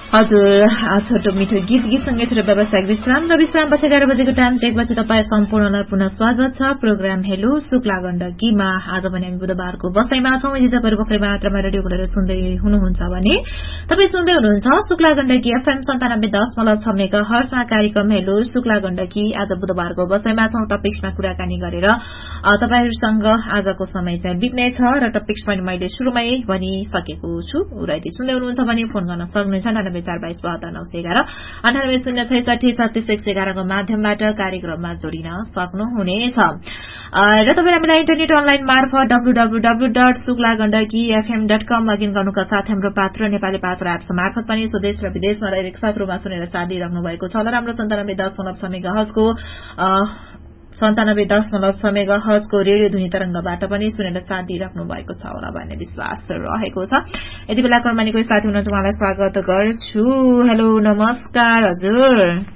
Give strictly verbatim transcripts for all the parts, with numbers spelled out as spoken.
हजुर छोटो मिठो गीत गीतसँगै छोटो व्यावसायिक विश्राम र विश्रामपछि एघार बजेको टाइम चेकपछि तपाईँ सम्पूर्णलाई पुनः स्वागत छ। प्रोग्राम हेलो शुक्ला गण्डकीमा आज पनि हामी बुधबारको बसाइमा छौं। यदि तपाईहरु भर्खरै मात्रामा रेडियो खोलेर सुन्दै हुनुहुन्छ भने तपाईँ सुन्दै हुनुहुन्छ शुक्ला गण्डकी एफएम सन्तानब्बे दशमलव छ मेगा हर्जमा कार्यक्रम हेलो शुक्ला गण्डकी। आज बुधबारको बसाइमा छौं। टपिक्समा कुराकानी गरेर तपाईहरुसँग आजको समय चाहिँ बित्नेछ र टपिक्स पनि मैले सुरुमै भनिसकेको छु। उराइदै सुन्दै हुनुहुन्छ भने फोन गर्न सक्नुहुन्छ अन्ठानब्बे चार बाइस बहत्तर नौ सय एघार अन्ठानब्बे शून्य छैसठी छत्तीस एक सय एघारको माध्यमबाट कार्यक्रममा जोडिन सक्नुहुनेछ। र तपाईले हामीलाई इन्टरनेट अनलाइन मार्फत W W W dot Shukla Gandaki FM dot com login गर्नुका साथ हाम्रो पात्र नेपाली पात्र एप्स मार्फत पनि स्वदेश र विदेशमा रहेर एकसाथ रूपमा सुनेर साथ दिइराख्नु भएको छ। र हाम्रो सन्तानब्बे दशमलव छ मेगा हर्जको सन्तानब्बे दशमलव छ मेगा हर्जको रेडियो ध्वनि तरंगबाट पनि सुनेर साथ दिइराख्नु भएको छ होला भन्ने विश्वास रहेको छ। यति बेला क्रममा कोही साथी हुनुहुन्छ उहाँलाई स्वागत गर्छु। हेलो नमस्कार हजुर।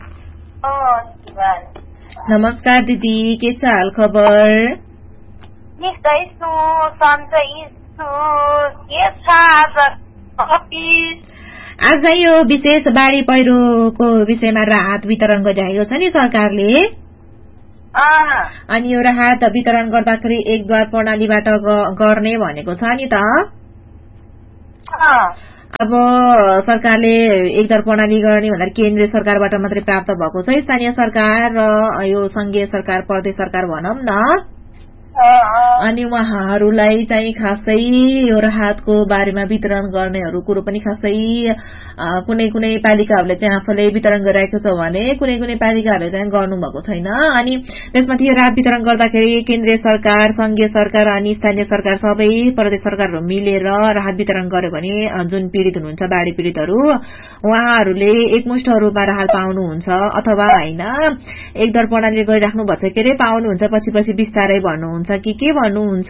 नमस्कार दिदी, के छ हाल खबर? आज यो विशेष बाढ़ी पहिरोको विषयमा राहत वितरण गरिरहेको छ नि सरकारले। अनि यो राहत वितरण गर्दाखेरि एक द्वार प्रणालीबाट गर्ने भनेको छ नि त। अब सरकारले एक द्वार प्रणाली गर्ने भन्दा केन्द्रीय सरकारबाट मात्रै प्राप्त भएको छ। स्थानीय सरकार र यो संघीय सरकार प्रदेश सरकार भनौं न, अनि उहाँहरूलाई चाहिँ खासै यो राहतको बारेमा वितरण गर्नेहरू कुरो पनि खासै कुनै कुनै पालिकाहरूले चाहिँ आफूले वितरण गरिरहेको छ भने कुनै कुनै पालिकाहरूले चाहिँ गर्नुभएको छैन। अनि त्यसमाथि यो राहत वितरण गर्दाखेरि केन्द्रीय सरकार, संघीय सरकार अनि स्थानीय सरकार सबै प्रदेश सरकारहरू मिलेर राहत वितरण गर्यो भने जुन पीड़ित हुनुहुन्छ बाढ़ी पीड़ितहरू उहाँहरूले एकमुष्ट रूपमा राहत पाउनुहुन्छ अथवा हैन एक दर प्रणालीले गरिराख्नु भएको छ के रे पाउनुहुन्छ पछि पछि बिस्तारै भन्नुहुन्छ कि के भन्नुहुन्छ?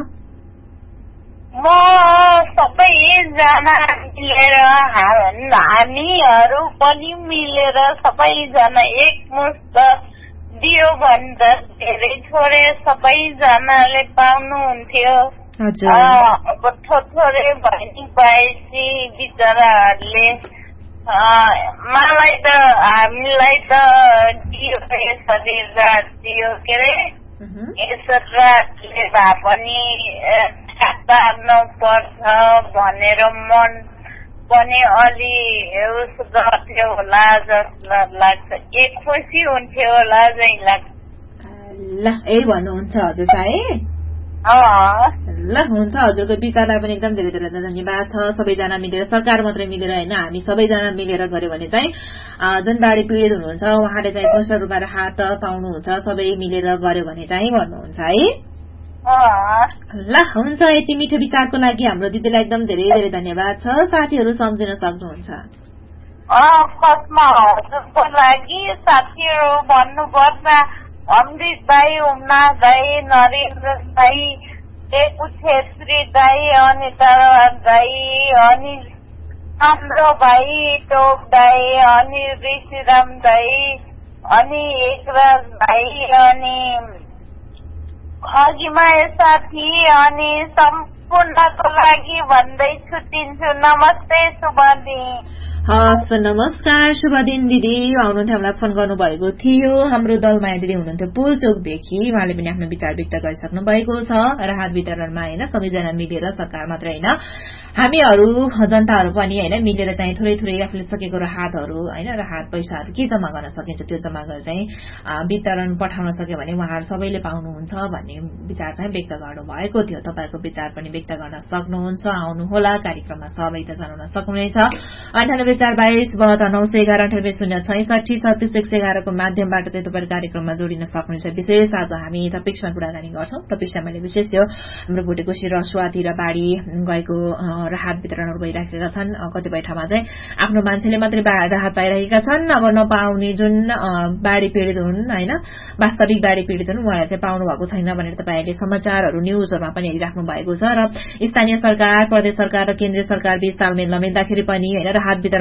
म सबैजना मिलेर हामीहरू पनि मिलेर सबैजना एकमुष्ट दियो भन्दा धेरै छोरे सबैजनाले पाउनुहुन्थ्यो। अब थोरै भनी पाएपछि बिचराहरूले मलाई त हामीलाई त दियो यसरी रात दियो के अरे यसरी रातले भए पनि पार्नु पर्छ भनेर मन पनि अलि उस गर्थ्यो होला जस्तो लाग्छ। एक खुसी हुन्थ्यो होला जै लाग्छ। ल यही भन्नुहुन्छ हजुर चाहिँ? ल हुन्छ, हजुरको विचारलाई पनि एकदम धेरै धेरै धन्यवाद छ। सबैजना मिलेर सरकार मात्रै मिलेर हैन हामी सबैजना मिलेर गर्यो भने चाहिँ जुन बाढ़ी पीड़ित हुनुहुन्छ उहाँले चाहिँ एकमुष्ट रूपमा राहत पाउनुहुन्छ सबै मिलेर गर्यो भने चाहिँ भन्नुहुन्छ है। ल हुन्छ, यति मिठो विचारको लागि हाम्रो दिदीलाई एकदम धेरै धेरै धन्यवाद छ। साथीहरू सम्झिन सक्नुहुन्छ? फर्स्टमा हजुरको लागि साथीहरू भन्नुपर्छ अमृत दाई, उम्ना दाई, नरेन्द्र दाई, टेकु छेत्री दाई, अनिता दाई, अनि हाम्रो भाइ टोप दाई, अनि ऋषिराम दाई, अनि एकराज भाइ, अनि अघिमाया साथी अनि सम्पूर्णको लागि भन्दै छुट्टिन्छु। नमस्ते, शुभ दिन। हस् नमस्कार, शुभ दिन दिदी। आउनुहुन्थ्यो, हामीलाई फोन गर्नुभएको थियो। हाम्रो दलमाया दिदी हुनुहुन्थ्यो पुलचोकदेखि। उहाँले पनि आफ्नो विचार व्यक्त गरिसक्नु भएको छ। राहत वितरणमा हैन सबैजना मिलेर सरकार मात्र हैन हामीहरू जनताहरू पनि हैन मिलेर चाहिँ थोरै थोरै आफूले सकेको राहतहरू हैन राहत पैसाहरू के जम्मा गर्न सकिन्छ त्यो जम्मा गरेर चाहिँ वितरण पठाउन सक्यो भने उहाँहरू सबैले पाउनुहुन्छ भन्ने विचार चाहिँ व्यक्त गर्नु भएको थियो। तपाईहरुको विचार पनि व्यक्त गर्न सक्नुहुन्छ। आउनु होला, कार्यक्रममा सहभागिता जनाउन सक्नुहुनेछ। अन्ठानब्बे चार बाइस बहत्तर नौ सय एघार अन्ठानब्बे शून्य छैसठी छत्तीस एक सय एघारको माध्यमबाट चाहिँ तपाईहरु कार्यक्रममा जोडिन सक्नुहुन्छ। विशेष आज हामी टपिक्समा कुराकानी गर्छौं। टपिक्समा मैले विशेष त्यो हाम्रो भुटेकोशी रसुवातिर बाढ़ी गएको राहत वितरणहरू भइरहेका छन्। कतिपय ठाउँमा चाहिँ आफ्नो मान्छेले मात्रै राहत पाइरहेका छन्। अब नपाउने जुन बाढ़ी पीड़ित हुन् हैन वास्तविक बाढ़ी पीड़ित हुन् उहाँहरूले चाहिँ पाउनु भएको छैन भनेर तपाईहरुले समाचारहरू न्यूजहरुमा पनि हेरिराख्नु भएको छ। र स्थानीय सरकार, प्रदेश सरकार र केन्द्रीय सरकार बीच तालमेल नमिल्दाखेरि पनि हैन राहत वितरण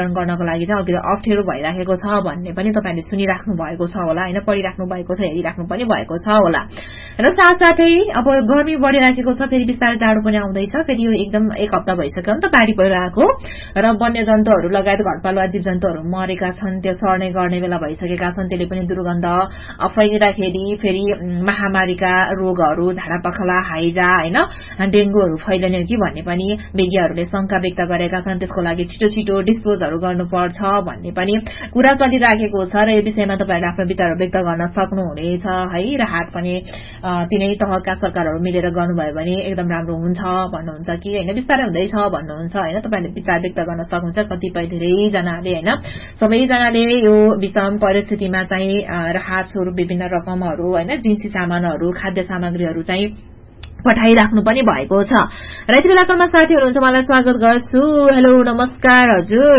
पालन गर्नको लागि चाहिँ अलिकति अप्ठ्यारो भइराखेको छ भन्ने पनि तपाईले सुनिराख्नु भएको छ होला हैन, पढिराख्नु भएको छ, हेरिराख्नु पनि भएको छ होला। र साथसाथै अब गर्मी बढिराखेको छ, फेरि बिस्तारै जाडो पनि आउँदैछ, फेरि यो एकदम एक हप्ता भइसक्यो नि त बाढी पहिरोको र वन्यजन्तुहरू लगायत घरपालुवा जीवजन्तुहरू मरेका छन्, त्यो सर्ने गर्ने बेला भइसकेका छन्, त्यसले पनि दुर्गन्ध फैलिँदाखेरि फेरि महामारीका रोगहरू झाडापखाला हाइजा हैन डेंगूहरू फैलिने हो कि भन्ने पनि विज्ञहरूले शंका व्यक्त गरेका छन्। त्यसको लागि छिटो छिटो डिस्पोजहरू गर्नुपर्छ भन्ने पनि कुरा चलिराखेको छ र यो विषयमा तपाईहरुले आफ्नो विचारहरू व्यक्त गर्न सक्नुहुनेछ है। र हात पनि तिनै तहका सरकारहरू मिलेर गर्नुभयो भने एकदम राम्रो हुन्छ भन्नुहुन्छ कि हैन, विस्तारै हुँदैछ भन्नुहुन्छ हैन, तपाईहरुले विचार व्यक्त गर्न सक्नुहुन्छ। कतिपय धेरै जनाले हैन सबैजनाले यो विषम परिस्थितिमा चाहिँ राहत स्वरूप विभिन्न रकमहरू हैन जिन्सी सामानहरू खाद्य सामग्रीहरू चाहिँ पठाइराख्नु पनि भएको छ। र यति बेलाकामा साथीहरू हुन्छ मलाई स्वागत गर्छु। हेलो नमस्कार हजुर।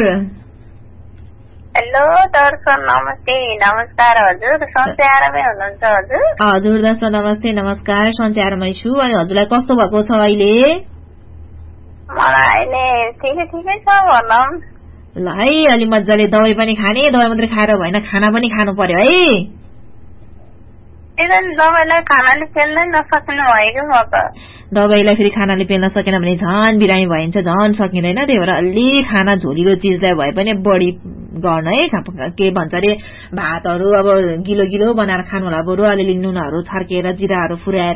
हेलो दर्शन नमस्ते। नमस्कार हजुर, सन्चै आरामै हुनुहुन्छ हजुर? हजुर दर्शन नमस्ते नमस्कार, सन्चै आरामै छु। अनि हजुरलाई कस्तो भएको छ अहिले? मलाई अहिले ठिकै ठिकै छ भनौँ। ल है, अलि मजाले दबाई पनि खाने, दबाई मात्रै खाएर भएन खाना पनि खानु पर्यो है। दबाईलाई खानाले पेल्नै नसक्नु भएको म त। दबाईलाई फेरि खानाले पेल्न सकेन भने झन् बिरामी भइन्छ, झन् सकिँदैन। त्यही भएर अलि खाना झोलिलो चिजलाई भए पनि बढी गर्न है, के भन्छ अरे भातहरू अब गिलो गिलो बनाएर खानु होला, बरु अलिअलि नुनहरू छर्केर जिराहरू फुराएर।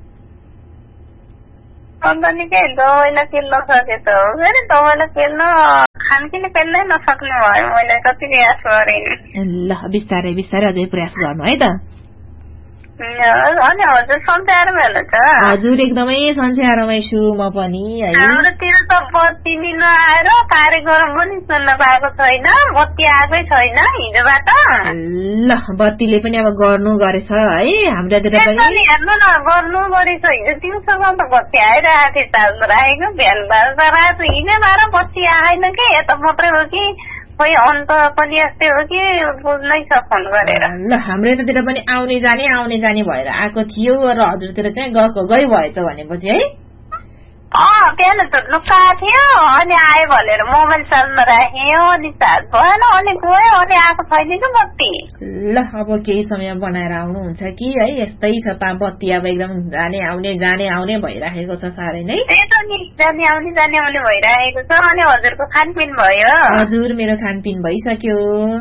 अन्त निकै दबाईलाई पेल्न सके त फेरि दबाईलाई पेल्न खानपिन पेल्नै नसक्नु भयो, मैले कति प्रयास गरेँ। ल बिस्तारै बिस्तारै अझै प्रयास गर्नु है त। अनि हजुर सन्चै आरामै हुनुहुन्छ? हजुर एकदमै सन्चै आरामै छु म पनि है। हाम्रोतिर त बत्ती दिन आएर कार्यक्रम पनि सुन्न पाएको छैन, बत्ती आएकै छैन हिजोबाट। ल बत्तीले पनि अब गर्नु गरेछ है हाम्रोतिर पनि। हेर्नु न गर्नु गरेछ, हिजो दिउँसोमा त बत्ती आइरहेको थियो, चार्ज राखेको बिहान बाह्र राखेको हिजोबाट बत्ती आएन कि, यता मात्रै हो कि खोइ अन्त पनि यस्तै हो कि बुझ्नै छ फोन गरेर। ल हाम्रो यतातिर पनि आउने जाने आउने जाने भएर आएको थियो र हजुरतिर चाहिँ गएको गई भएछ भनेपछि है। अँ बिहान लुकाएको थियो, अनि आयो भनेर मोबाइल चार्जमा राख्यो, अनि चार्ज भएन, अनि गयो, अनि आएको छैन कि बत्ती। ल अब केही समय बनाएर आउनुहुन्छ कि है, यस्तै छ बत्ती अब एकदम जाने आउने जाने आउने भइराखेको छ साह्रै नै। त्यही त नि जाने आउने जाने आउने भइराखेको छ। अनि हजुरको खानपिन भयो? हजुर मेरो खानपिन भइसक्यो।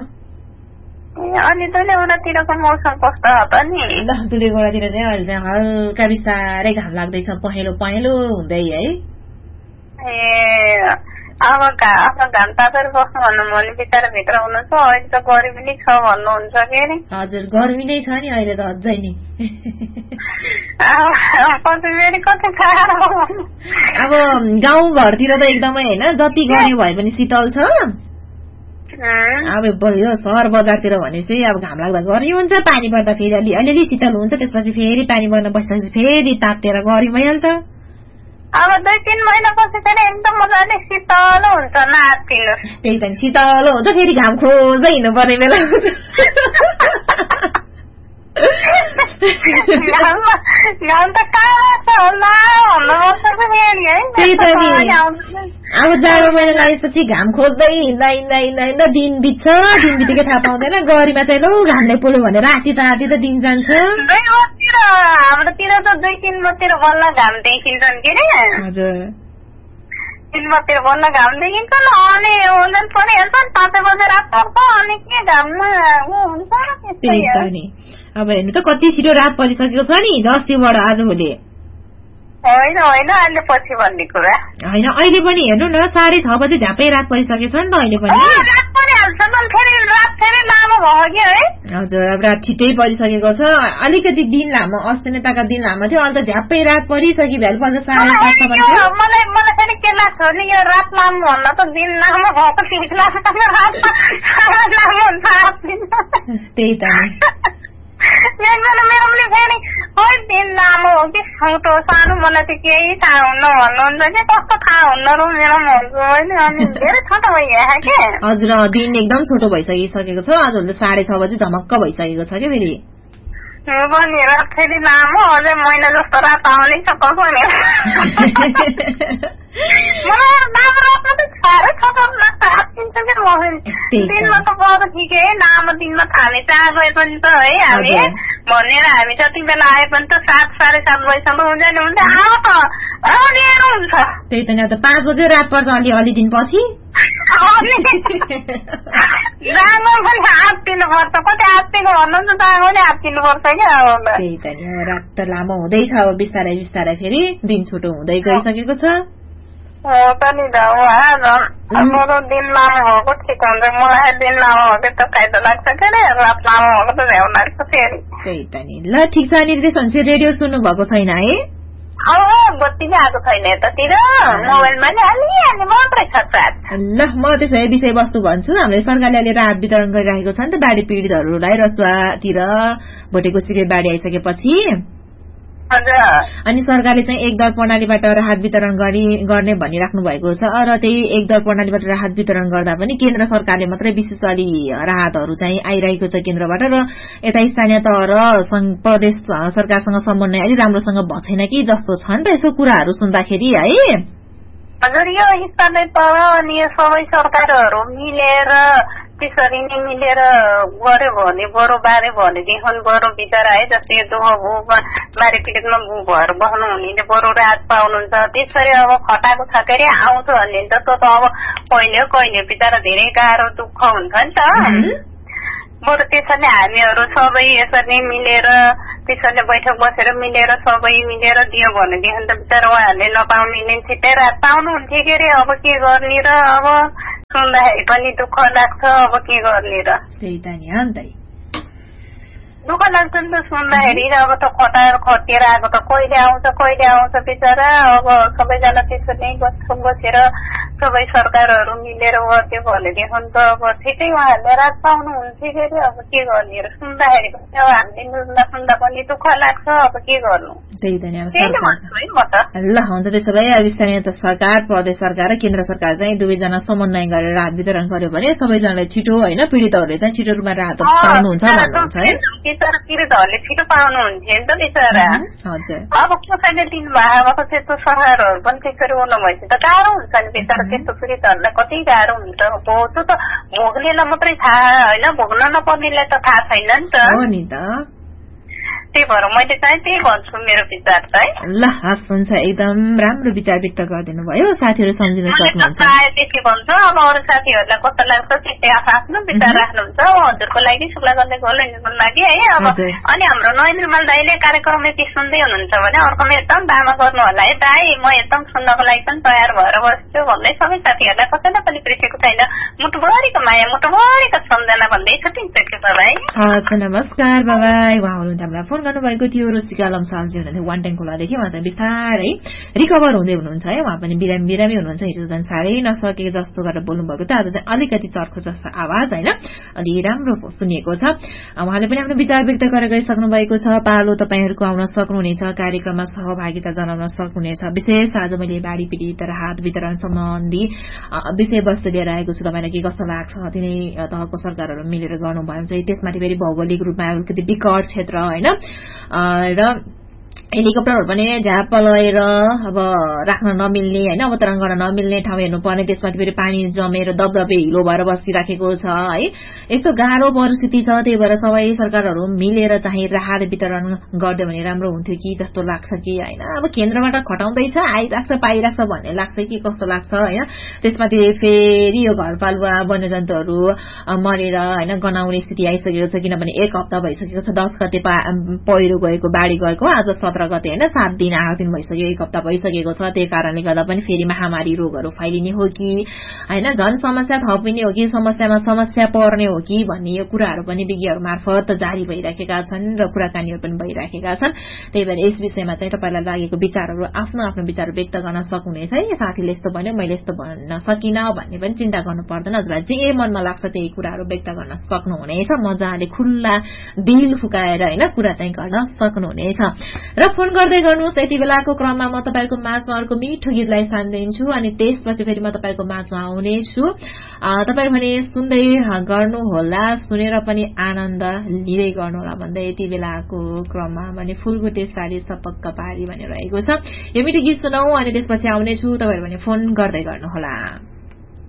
अनि दुलेगौडातिरको मौसम कस्तो हो त नि? ल दुलेगौडातिर चाहिँ अहिले चाहिँ हल्का बिस्तारै घाम लाग्दैछ, पहेँलो पहेँलो हुँदै है। ए अब घाम घाम तापेर बस्नु भन्नु भने बिचरा भित्र हुनुहुन्छ, अहिले त गर्मी नै छ भन्नुहुन्छ के अरे? हजुर गर्मी नै छ नि अहिले त अझै नि। अब गाउँ घरतिर त एकदमै होइन जति गऱ्यो भए पनि शीतल छ। अब यो सहर बजारतिर भने चाहिँ अब घाम लाग्दा गर्मी हुन्छ, पानी पर्दा फेरि अलि अलिअलि शीतल हुन्छ, त्यसपछि फेरि पानी पर्न बस्दाखेरि फेरि तातेर गर्मी भइहाल्छ। अब दुई तिन महिनापछि चाहिँ एकदम मजाले शीतल हुन्छ नातिनु। त्यही त शीतल हुन्छ, फेरि घाम खोज्दै हिँड्नु पर्ने बेला हुन्छ। अब जाडो महिना लागेपछि घाम खोज्दै हिँड्दा हिँड्दा हिँड्दा हिँड्दा दिन बित्छ, दिन बितेकै थाहा पाउँदैन। गरीमा चाहिँ लौ घामले पोल्यो भनेर राति त राति त दिन जान्छ। हाम्रोतिर त दुई तिन बजीतिर बल्ल घाम देखिन्छन् के अरे? हजुर तिन बजीतिर बल्ल घाम देखिन्छ न, अनि हुँदैन परिहाल्छ नि पाँच बजे रात पर्छ, अनि के घाममा हुन्छ। अब हेर्नु त कति छिटो रात परिसकेको छ नि अस्तिबाट आजभोलि। होइन होइन अहिले पछि भन्ने कुरा होइन, अहिले पनि हेर्नु न साढे छ बजे झ्यापै रात परिसकेको छ नि त अहिले पनि। हजुर अब रात छिट्टै परिसकेको छ, अलिकति दिन लामो अस्ति नेताका दिन लामो थियो, अन्त झ्यापै रात परिसक्यो भ्यालपल्ट साढे सात छ बजे। मलाई मलाई फेरि के लाग्छ भने यो रात लामो भन्दा त दिन लामो भएको ठिक लाग्छ। त्यही त मेरो पनि फेरि खोइ दिन लामो हो कि छोटो सानो मलाई चाहिँ केही थाहा हुन्न भन्नुहुन्छ कि कस्तो थाहा हुन्न र मेरो भन्छु होइन। अनि धेरै छोटो भइहाल्यो के? हजुर दिन एकदम छोटो भइसकिसकेको छ, आजभोलि साढे छ बजी झमक्क भइसकेको छ क्या फेरि। पनि रात फेरि लामो अझै महिना जस्तो रात आउने छ कसो नि। मलाई राम्रो रातमा त साह्रै छोटो लाग्छ, हात्तिन्छ दिनमा त बरु ठिकै लामो दिनमा थाले चाह गए पनि त है हामी भनेर हामी जति बेला आए पनि त सात साढे सात बजीसम्म हुन्छ नि हुन्छ आऊ त अँध्यारो हुन्छ। त्यही त त पाँच बजे रात पर्छ अलि अलि दिनपछि जाँगो पनि आत्तिनु पर्छ कति आत्तिनु भन्नुहुन्छ जाँगो नि आत्तिनु पर्छ क्या। त्यही त नि रात त लामो हुँदैछ अब बिस्तारै बिस्तारै फेरि दिन छोटो हुँदै गइसकेको छ। हो त नि त मेरो दिन लामो भएको ठिक हुन्छ मलाई दिन लामो भएको त फाइदा लाग्छ के अरे रात लामो भएको त भ्याउ लाग्छ फेरि। त्यही त नि ल ठिक छ नि त्यसो रेडियो सुन्नु भएको छैन है? बत्ती नै आएको छैन यतातिर मोबाइलमा नि हालिहाल्ने मात्रै छ साथ। ल म त्यसो भए विषयवस्तु भन्छु। हाम्रो सरकारले अहिले राहत वितरण गरिरहेको छ नि त बाढी पीडितहरूलाई रसुवातिर भोटेको सिरे बाढी आइसकेपछि अनि सरकारले चाहिँ एक दर प्रणालीबाट राहत वितरण गरी गर्ने भनिराख्नु भएको छ र त्यही एक दर प्रणालीबाट राहत वितरण गर्दा पनि केन्द्र सरकारले मात्रै विशेष गरी राहतहरू चाहिँ आइरहेको छ केन्द्रबाट र यता स्थानीय तह र प्रदेश सरकारसँग समन्वय अलि राम्रोसँग भएन कि जस्तो छ नि त यसो कुराहरू सुन्दाखेरि है। हजुर यो स्थानीय तह अनि सबै सरकारहरू मिलेर त्यसरी नै मिलेर गऱ्यो भने बरु बारे भनेदेखि बरु बिचरा है जस्तै दुःख भू बारे पीडितमा भू भएर बस्नु हुनेले बरु राहत पाउनुहुन्छ। त्यसरी अब खटाएको छ के अरे आउँछ भने त त्यो त अब कहिले कहिले बिचरा धेरै गाह्रो दुःख हुन्छ नि त बरु त्यसरी हामीहरू सबै यसरी मिलेर त्यसरी बैठक बसेर मिलेर सबै मिलेर दियो भनेदेखि त बिचरा उहाँहरूले नपाउनेले छिट्टै राहत पाउनुहुन्थ्यो के अरे। अब के गर्ने र अब सुन्दाखेरि पनि दुःख लाग्छ अब के गर्ने र। त्यही त नि अन्त दुःख लाग्छ नि त सुन्दाखेरि अब त खटाएर खटिएर आएको त कहिले आउँछ कहिले आउँछ बिचरा। अब सबैजना त्यसरी नै बसेर सबै सरकारहरू मिलेर गर्थ्यो भनेदेखि त अब छिट्टै उहाँहरूले राहत पाउनुहुन्थ्यो के अरे। अब के गर्ने र सुन्दाखेरि पनि अब हामीले नसुन्दा पनि दुःख लाग्छ अब के गर्नु। त्यही त नि भन्छु है म त। ल हुन्छ त्यसो भए अब स्थानीय सरकार प्रदेश सरकार र केन्द्र सरकार चाहिँ दुवैजना समन्वय गरेर राहत वितरण गर्यो भने सबैजनालाई छिटो होइन पीडितहरूले चाहिँ छिटो रूपमा राहत पाउनुहुन्छ भन्नुहुन्छ है। बिचरा पीडितहरूले छिटो पाउनुहुन्थ्यो नि त बिचरा। अब कसैले दिनुभएको अब त्यस्तो सरकारहरू पनि त्यसरी हुनु भएपछि त गाह्रो हुन्छ नि बिचरा त्यस्तो पीडितहरूलाई कति गाह्रो हुन्छ। त्यो त भोग्नेलाई मात्रै थाहा होइन भोग्न नपर्नेलाई त थाहा छैन नि त। त्यही भएर मैले चाहिँ त्यही भन्छु मेरो विचार चाहिँ। ल हस् हुन्छ एकदम राम्रो विचार व्यक्त गरिदिनु भयो साथीहरू सम्झिन सक्नुहुन्छ। त्यति भन्छु अब अरू साथीहरूलाई कस्तो लाग्छ त्यस्तै आफ्नो विचार राख्नुहुन्छ हजुरको लागि शुक्ला गर्दै गोल्डेनको लागि है। अब अनि हाम्रो नयन निर्मल दाइले कार्यक्रम यति सुन्दै हुनुहुन्छ भने अर्कोमा एकदम दामा गर्नु होला है दाइ म एकदम सुन्नको लागि पनि तयार भएर बस्छु भन्दै सबै साथीहरूलाई कसैलाई पनि बिर्सेको छैन मुटुभरिको माया मुटुभरिको सम्झना भन्दै छुट्टिन्छ के बाबाई। हस् नमस्कार बाबाई। उहाँ हुनुहुन्छ हामीलाई फोन गर्नुभएको थियो रुचिका लम्सालजी हुनुहुन्थ्यो वान ट्याङ खोलादेखि उहाँ चाहिँ बिस्तारै रिकभर हुँदै हुनुहुन्छ है। उहाँ पनि बिरामी बिरामी हुनुहुन्छ हिजो झन् साह्रै नसकेको जस्तो गरेर बोल्नुभएको थियो आज चाहिँ अलिकति चर्को जस्तो आवाज होइन अलि राम्रो सुनिएको छ। उहाँले पनि आफ्नो विचार व्यक्त गरेर गइसक्नु भएको छ। पालो तपाईँहरूको आउन सक्नुहुनेछ कार्यक्रममा सहभागिता जनाउन सक्नुहुनेछ। विशेष आज मैले बाढी पीडित राहत वितरण सम्बन्धी विषयवस्तु लिएर आएको छु। तपाईँलाई के कस्तो लाग्छ तिनै तहको सरकारहरू मिलेर गर्नुभयो चाहिँ त्यसमाथि फेरि भौगोलिक रूपमा अलिकति विकट क्षेत्र होइन र हेलिकप्टरहरू पनि झ्याप लगाएर अब राख्न नमिल्ने होइन अवतरण गर्न नमिल्ने ठाउँ हेर्नुपर्ने त्यसमाथि फेरि पानी जमेर दबदबे हिलो भएर बसिराखेको छ है। यस्तो गाह्रो परिस्थिति छ त्यही भएर सबै सरकारहरू मिलेर चाहिँ राहत वितरण गर्दै भने राम्रो हुन्थ्यो कि जस्तो लाग्छ कि होइन। अब केन्द्रबाट खटाउँदैछ आइराख्छ पाइराख्छ भन्ने लाग्छ कि कस्तो लाग्छ होइन। त्यसमाथि फेरि यो घरपालुवा वन्यजन्तुहरू मरेर होइन गनाउने स्थिति आइसकेको छ किनभने एक हप्ता भइसकेको छ दस गते पहिरो गएको बाढी गएको आज सत्र गते होइन सात दिन आठ दिन भइसक्यो एक हप्ता भइसकेको छ। त्यही कारणले गर्दा पनि फेरि महामारी रोगहरू फैलिने हो कि होइन झन् समस्या थपिने हो कि समस्यामा समस्या पर्ने हो कि भन्ने यो कुराहरू पनि विज्ञहरू मार्फत जारी भइराखेका छन् र कुराकानीहरू पनि भइराखेका छन्। त्यही भएर यस विषयमा चाहिँ तपाईँलाई लागेको विचारहरू आफ्नो आफ्नो विचार व्यक्त गर्न सक्नुहुनेछ है। साथीले यस्तो भन्यो मैले यस्तो भन्न सकिनँ भन्ने पनि चिन्ता गर्नु पर्दैन। हजुरलाई जे मनमा लाग्छ त्यही कुराहरू व्यक्त गर्न सक्नुहुनेछ मजाले खुल्ला दिल फुकाएर होइन कुरा चाहिँ गर्न सक्नुहुनेछ र फोन गर्दै गर्नुहोस्। यति बेलाको क्रममा म तपाईँको माझमा अर्को मिठो गीतलाई स्थान दिन्छु अनि त्यसपछि फेरि म तपाईँको माझमा आउनेछु। तपाईँहरू भने सुन्दै गर्नुहोला सुनेर पनि आनन्द लिँदै गर्नुहोला भन्दै यति बेलाको क्रममा भने फुलबुटे साडी सपक्क पारी भनिरहेको छ। यो मिठो गीत सुनाऊ अनि त्यसपछि आउनेछु। तपाईँहरू भने फोन गर्दै गर्नुहोला।